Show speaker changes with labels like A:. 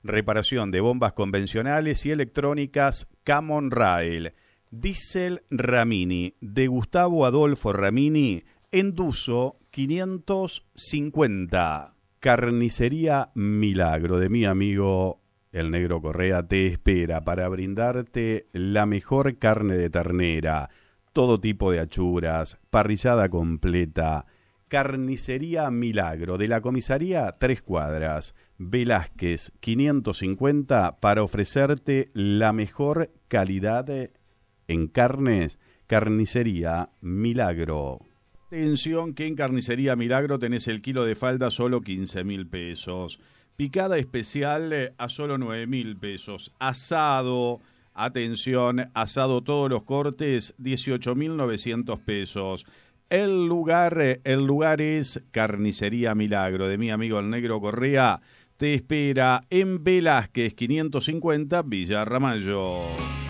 A: reparación de bombas convencionales y electrónicas Camon Rail. Diesel Ramini, de Gustavo Adolfo Ramini, Enduso 550. Carnicería Milagro, de mi amigo el Negro Correa, te espera para brindarte la mejor carne de ternera, todo tipo de achuras, parrillada completa. Carnicería Milagro, de la comisaría 3 cuadras, Velázquez 550, para ofrecerte la mejor calidad en carnes. Carnicería Milagro. Atención que en Carnicería Milagro tenés el kilo de falda solo 15.000 pesos. Picada especial a solo 9.000 pesos. Asado, atención, asado todos los cortes, 18.900 pesos. El lugar es Carnicería Milagro, de mi amigo el Negro Correa. Te espera en Velázquez 550, Villa Ramallo.